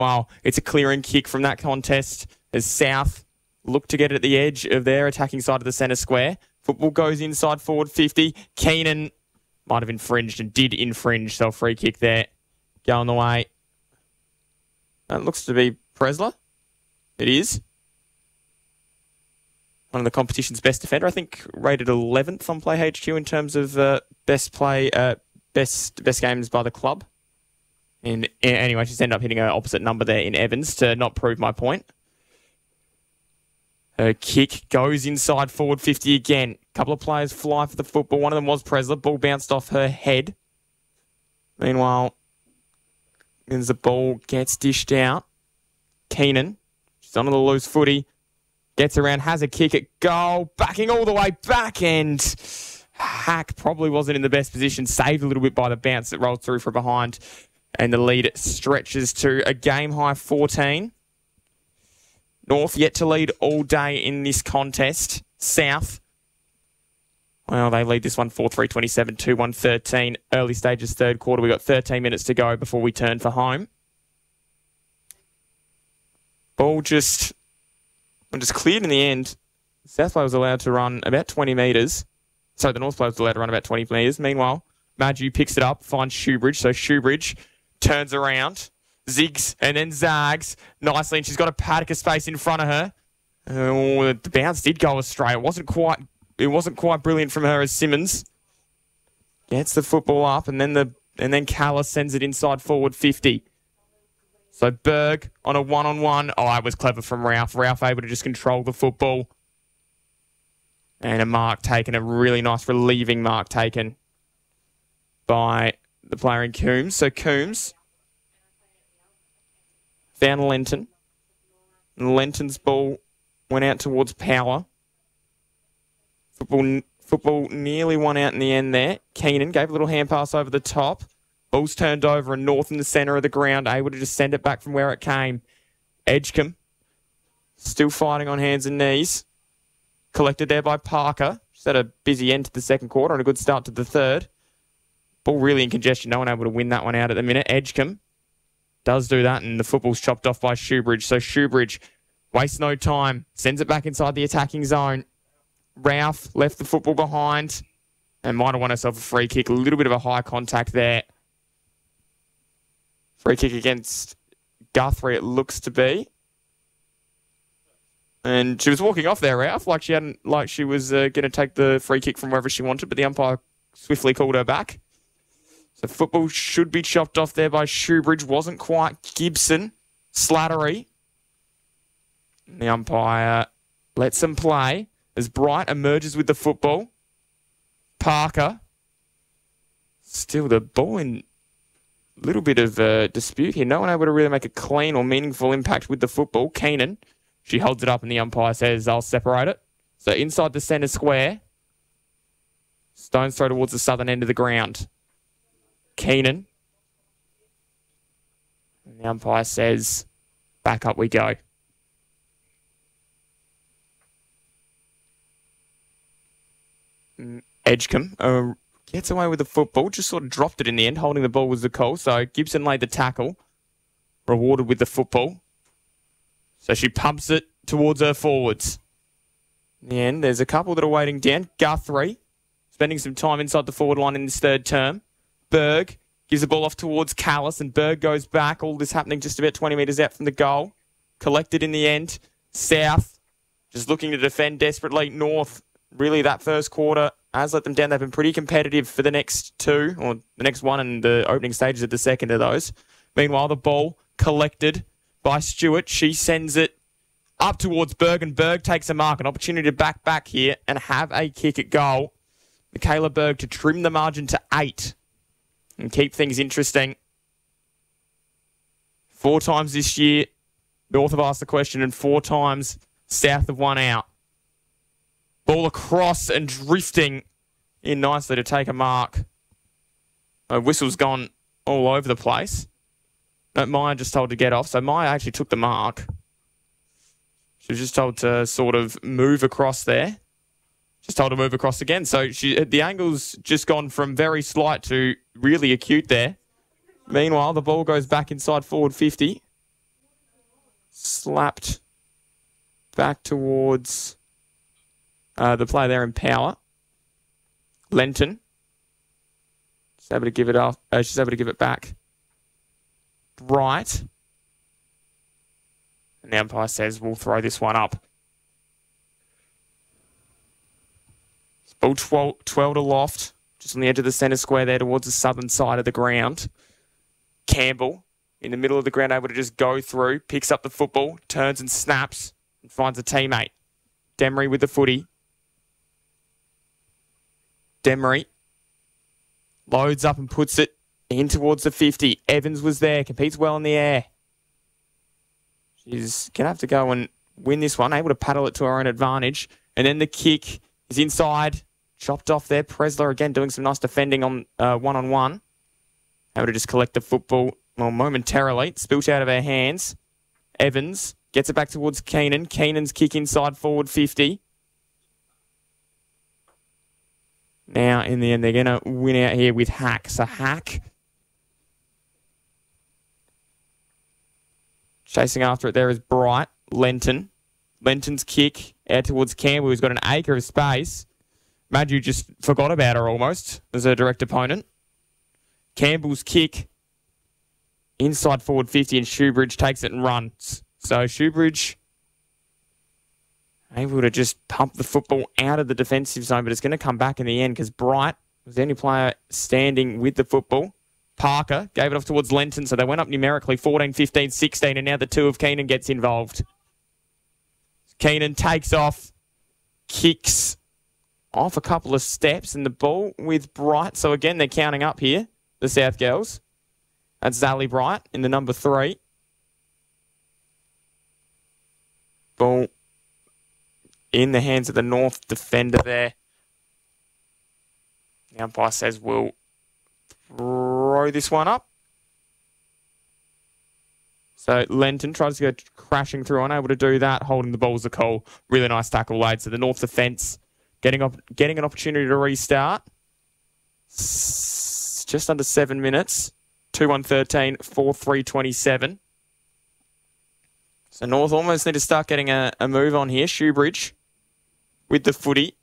Well, it's a clearing kick from that contest as South look to get it at the edge of their attacking side of the centre square. Football goes inside forward 50. Keenan might have infringed and did infringe, so a free kick there going the way. It looks to be Presler. It is. One of the competition's best defender. I think rated 11th on Play HQ in terms of best games by the club. And anyway, she's ended up hitting an opposite number there in Evans to not prove my point. Her kick goes inside forward 50 again. A couple of players fly for the football. One of them was Presler. Ball bounced off her head. Meanwhile, as the ball gets dished out, Keenan, she's on the loose footy, gets around, has a kick at goal, backing all the way back, and Hack probably wasn't in the best position, saved a little bit by the bounce that rolled through from behind, and the lead stretches to a game-high 14. North yet to lead all day in this contest. South, well, they lead this one 4-3, 27, 2-1, 13. Early stages, third quarter. We've got 13 minutes to go before we turn for home. Ball just cleared in the end. South player was allowed to run about 20 metres. So the North player was allowed to run about 20 metres. Meanwhile, Maju picks it up, finds Shoebridge. So Shoebridge turns around, zigs, and then zags nicely. And she's got a paddock of space in front of her. The bounce did go astray. It wasn't quite brilliant from her as Simmons gets the football up, and then Callis sends it inside forward 50. So Berg on a one-on-one. Oh, it was clever from Ralph. Ralph able to just control the football. And a mark taken, a really nice relieving mark taken by the player in Coombs. So Coombs found Lenton. And Lenton's ball went out towards Power. Football nearly won out in the end there. Keenan gave a little hand pass over the top. Ball's turned over and North in the centre of the ground, able to just send it back from where it came. Edgecombe, still fighting on hands and knees. Collected there by Parker. She's had a busy end to the second quarter and a good start to the third. Ball really in congestion. No one able to win that one out at the minute. Edgecombe does do that, and the football's chopped off by Shoebridge. So Shoebridge wastes no time. Sends it back inside the attacking zone. Ralph left the football behind and might have won herself a free kick. A little bit of a high contact there. Free kick against Guthrie, it looks to be. And she was walking off there, Ralph, like she was going to take the free kick from wherever she wanted, but the umpire swiftly called her back. So football should be chopped off there by Shoebridge. Wasn't quite Gibson. Slattery. And the umpire lets them play as Bright emerges with the football. Parker. Still the ball in a little bit of dispute here. No one able to really make a clean or meaningful impact with the football. Keenan. She holds it up and the umpire says, I'll separate it. So inside the centre square. Stones throw towards the southern end of the ground. Keenan. And the umpire says, back up we go. Edgecombe gets away with the football, just sort of dropped it in the end. Holding the ball was the call. So Gibson laid the tackle, rewarded with the football. So she pumps it towards her forwards. In the end, there's a couple that are waiting down. Guthrie, spending some time inside the forward line in this third term. Berg gives the ball off towards Callis, and Berg goes back. All this happening just about 20 metres out from the goal. Collected in the end. South, just looking to defend desperately. North, really that first quarter has let them down. They've been pretty competitive for the next two, or the next one and the opening stages of the second of those. Meanwhile, the ball collected by Stewart. She sends it up towards Berg, and Berg takes a mark. An opportunity to back here and have a kick at goal. Michaela Berg to trim the margin to 8 and keep things interesting. 4 times this year, North have asked the question, and 4 times South have won out. Ball across and drifting in nicely to take a mark. Whistle's gone all over the place. No, Maya just told to get off. So Maya actually took the mark. She was just told to sort of move across there. Just told to move across again. So the angle's just gone from very slight to really acute there. Meanwhile, the ball goes back inside forward 50. Slapped back towards the player there in power. Lenton. She's able to give it off. She's able to give it back. Bright. And the umpire says we'll throw this one up. Ball 12 aloft, just on the edge of the centre square there towards the southern side of the ground. Campbell in the middle of the ground, able to just go through, picks up the football, turns and snaps, and finds a teammate. Demery with the footy. Demery loads up and puts it in towards the 50. Evans was there, competes well in the air. She's going to have to go and win this one, able to paddle it to her own advantage. And then the kick is inside, chopped off there. Presler again doing some nice defending on one-on-one. Able to just collect the football momentarily. Spilt out of her hands. Evans gets it back towards Keenan. Keenan's kick inside forward 50. Now, in the end, they're going to win out here with Hack. So Hack chasing after it there is Bright. Lenton. Lenton's kick out towards Campbell, who's got an acre of space. Madju just forgot about her almost as a direct opponent. Campbell's kick inside forward 50, and Shoebridge takes it and runs. So Shoebridge able to just pump the football out of the defensive zone, but it's going to come back in the end because Bright was the only player standing with the football. Parker gave it off towards Lenton, so they went up numerically 14, 15, 16, and now the two of Keenan gets involved. Keenan takes off, kicks off a couple of steps, and the ball with Bright. So again, they're counting up here, the South Girls. That's Zally Bright in the number 3. Ball in the hands of the North defender there. The umpire says we'll throw this one up. So Lenton tries to go crashing through, unable to do that, holding the ball as a call. Really nice tackle laid. So the North defence getting an opportunity to restart. Just under 7 minutes. 2-1-13, 4-3-27. So North almost need to start getting a move on here. Shoebridge with the footy.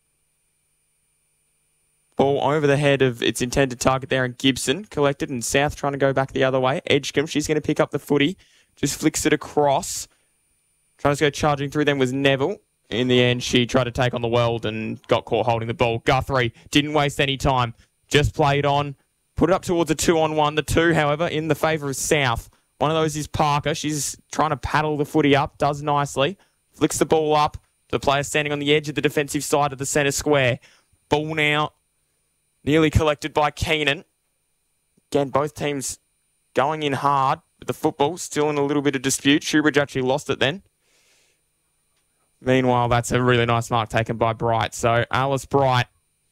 Ball over the head of its intended target there, and Gibson collected, and South trying to go back the other way. Edgecombe, she's going to pick up the footy. Just flicks it across. Trying to go charging through them was Neville. In the end, she tried to take on the world and got caught holding the ball. Guthrie didn't waste any time. Just played on. Put it up towards a 2-on-1. The 2, however, in the favour of South. One of those is Parker. She's trying to paddle the footy up. Does nicely. Flicks the ball up to the player standing on the edge of the defensive side of the centre square. Ball now nearly collected by Keenan. Again, both teams going in hard, but the football still in a little bit of dispute. Shoebridge actually lost it then. Meanwhile, that's a really nice mark taken by Bright. So Alice Bright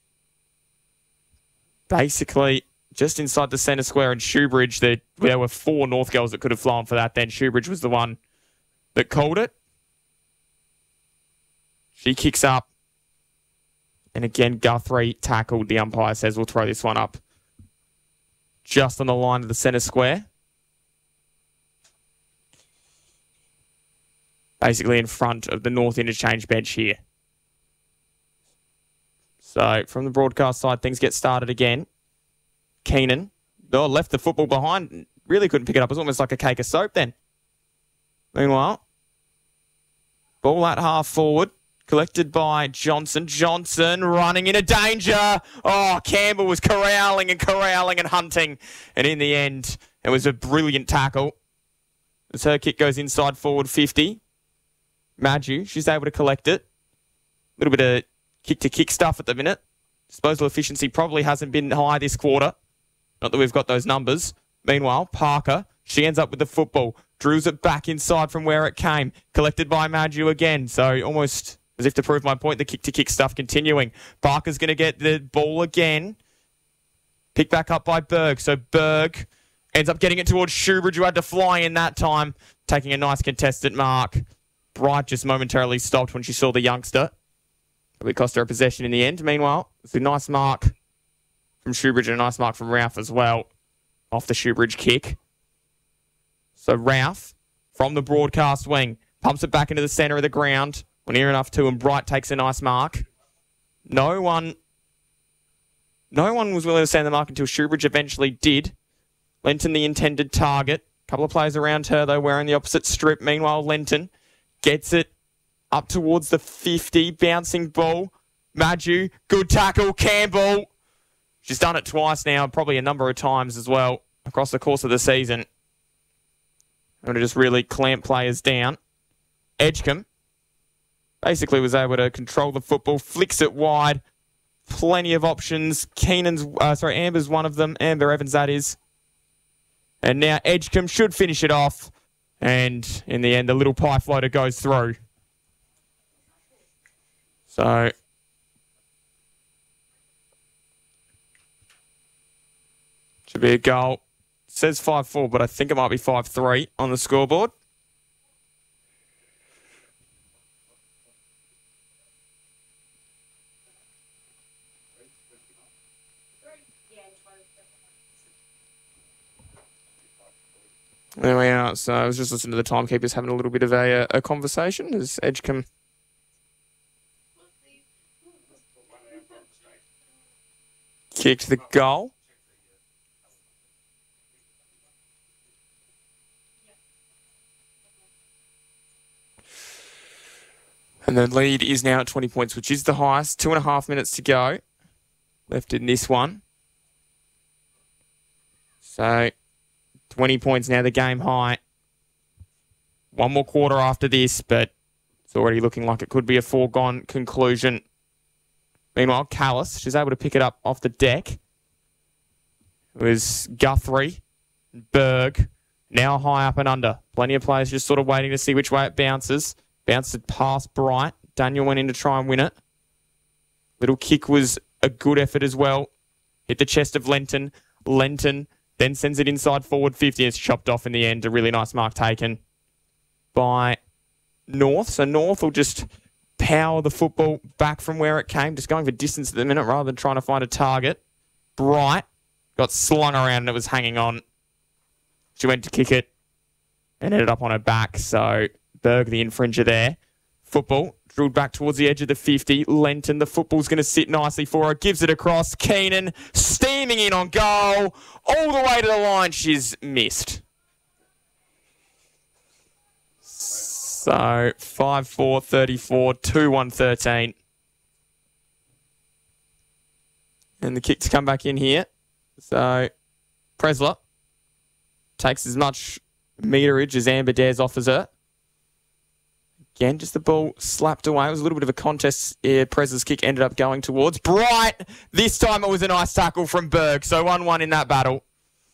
basically just inside the centre square, and Shoebridge, there were 4 North girls that could have flown for that then. Shoebridge was the one that called it. She kicks up. And again, Guthrie tackled. The umpire says we'll throw this one up just on the line of the centre square. Basically in front of the North interchange bench here. So from the broadcast side, things get started again. Keenan left the football behind. Really couldn't pick it up. It was almost like a cake of soap then. Meanwhile, ball at half forward. Collected by Johnson. Johnson running into danger. Oh, Campbell was corralling and hunting. And in the end, it was a brilliant tackle. As her kick goes inside forward 50. Madju, she's able to collect it. A little bit of kick-to-kick stuff at the minute. Disposal efficiency probably hasn't been high this quarter. Not that we've got those numbers. Meanwhile, Parker, she ends up with the football. Drills it back inside from where it came. Collected by Madju again. So almost as if to prove my point, the kick-to-kick stuff continuing. Parker's going to get the ball again. Picked back up by Berg. So Berg ends up getting it towards Shoebridge, who had to fly in that time, taking a nice contested mark. Bright just momentarily stopped when she saw the youngster. Probably cost her a possession in the end. Meanwhile, it's a nice mark from Shoebridge and a nice mark from Ralph as well off the Shoebridge kick. So Ralph from the broadcast wing. Pumps it back into the centre of the ground. When near enough to, and Bright takes a nice mark. No one was willing to stand the mark until Shoebridge eventually did. Lenton the intended target. A couple of players around her, though, wearing the opposite strip. Meanwhile, Lenton gets it up towards the 50. Bouncing ball. Maju. Good tackle. Campbell. She's done it twice now, probably a number of times as well, across the course of the season. I'm going to just really clamp players down. Edgecombe basically was able to control the football, flicks it wide. Plenty of options. Amber's one of them. Amber Evans, that is. And now Edgecombe should finish it off. And in the end, the little pie floater goes through. So should be a goal. It says 5-4, but I think it might be 5-3 on the scoreboard. There we are. So I was just listening to the timekeepers having a little bit of a conversation as Edgecombe kicked the goal. And the lead is now at 20 points, which is the highest. 2.5 minutes to go left in this one. So 20 points now, the game high. One more quarter after this, but it's already looking like it could be a foregone conclusion. Meanwhile, Callis, she's able to pick it up off the deck. It was Guthrie, Berg, now high up and under. Plenty of players just sort of waiting to see which way it bounces. Bounced it past Bright. Daniel went in to try and win it. Little kick was a good effort as well. Hit the chest of Lenton. Lenton then sends it inside forward 50. It's chopped off in the end. A really nice mark taken by North. So North will just power the football back from where it came. Just going for distance at the minute rather than trying to find a target. Bright got slung around and it was hanging on. She went to kick it and ended up on her back. So Berg, the infringer there. Football drilled back towards the edge of the 50. Lenton, the football's going to sit nicely for her. Gives it across. Keenan steaming in on goal. All the way to the line. She's missed. So 5-4, 34, 2-1, 13. And the kick to come back in here. So Presler takes as much meterage as Amber Dares offers her. Again, just the ball slapped away. It was a little bit of a contest. Presler's kick ended up going towards Bright. This time it was a nice tackle from Berg. So 1-1 in that battle.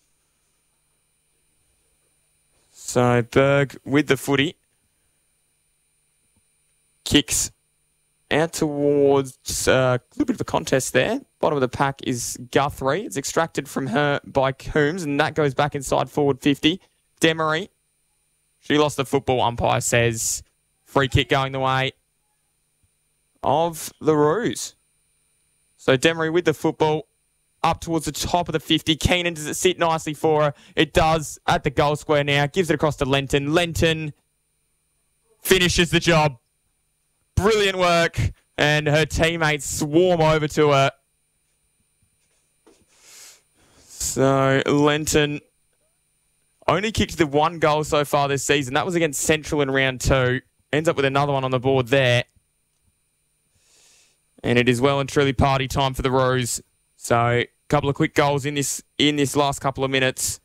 So Berg with the footy. Kicks out towards a little bit of a contest there. Bottom of the pack is Guthrie. It's extracted from her by Coombs, and that goes back inside forward 50. Demery. She lost the football. Umpire says free kick going the way of the Roos. So Demery with the football up towards the top of the 50. Keenan, does it sit nicely for her? It does at the goal square now. Gives it across to Lenton. Lenton finishes the job. Brilliant work. And her teammates swarm over to her. So Lenton only kicked the one goal so far this season. That was against Central in round 2. Ends up with another one on the board there. And it is well and truly party time for the Roos. So a couple of quick goals in this last couple of minutes.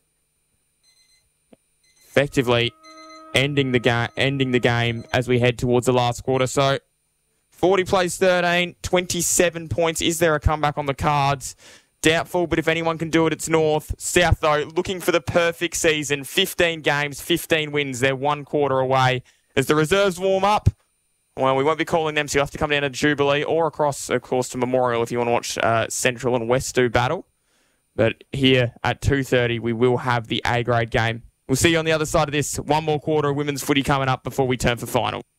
Effectively ending the game as we head towards the last quarter. So 40 plays 13, 27 points. Is there a comeback on the cards? Doubtful, but if anyone can do it, it's North. South, though, looking for the perfect season. 15 games, 15 wins. They're one quarter away. As the reserves warm up, well, we won't be calling them, so you'll have to come down to Jubilee or across, of course, to Memorial if you want to watch Central and West do battle. But here at 2:30, we will have the A-grade game. We'll see you on the other side of this. One more quarter of women's footy coming up before we turn for final.